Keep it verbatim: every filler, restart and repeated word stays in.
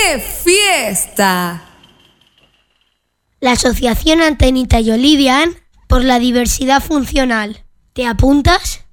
¡Qué fiesta! La Asociación Antenita y Olivian por la Diversidad Funcional. ¿Te apuntas?